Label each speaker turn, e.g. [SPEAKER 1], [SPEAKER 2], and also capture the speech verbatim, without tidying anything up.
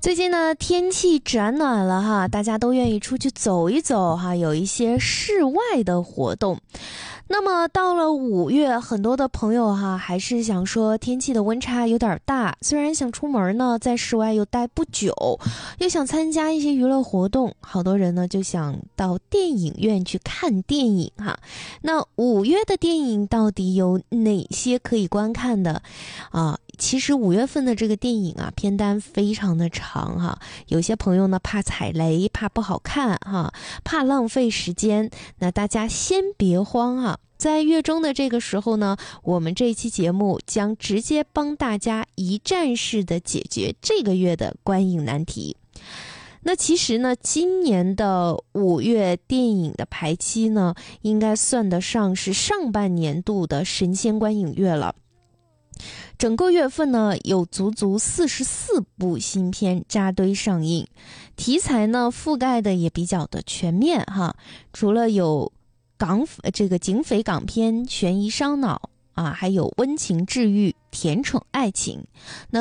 [SPEAKER 1] 最近呢，天气转暖了哈，大家都愿意出去走一走哈，有一些室外的活动。那么到了五月，很多的朋友哈，还是想说天气的温差有点大，虽然想出门呢，在室外又待不久，又想参加一些娱乐活动，好多人呢就想到电影院去看电影哈。那五月的电影到底有哪些可以观看的啊？其实五月份的这个电影啊，片单非常的长哈，有些朋友呢怕踩雷，怕不好看哈，怕浪费时间，那大家先别慌哈。在月中的这个时候呢，我们这一期节目将直接帮大家一站式的解决这个月的观影难题。那其实呢，今年的五月电影的排期呢，应该算得上是上半年度的神仙观影月了。整个月份呢，有足足四十四部新片扎堆上映，题材呢覆盖的也比较的全面哈。除了有港这个警匪港片、悬疑烧脑啊，还有温情治愈、甜宠爱情。那